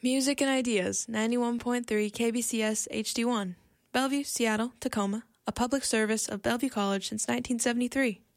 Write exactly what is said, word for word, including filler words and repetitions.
Music and Ideas, ninety-one point three K B C S H D one. Bellevue, Seattle, Tacoma, a public service of Bellevue College since nineteen seventy-three.